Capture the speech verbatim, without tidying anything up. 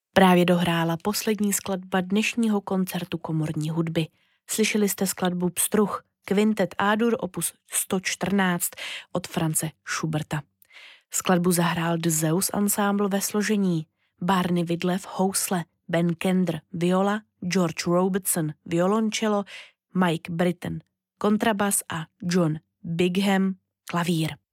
Právě dohrála poslední skladba dnešního koncertu komorní hudby. Slyšeli jste skladbu Pstruh, kvintet A-dur opus sto čtrnáct od Franze Schuberta. Skladbu zahrál The Zeus Ensemble ve složení Barney Widlev housle, Ben Kendr viola, George Robertson violoncello, Mike Britton kontrabas a John Bigham klavír.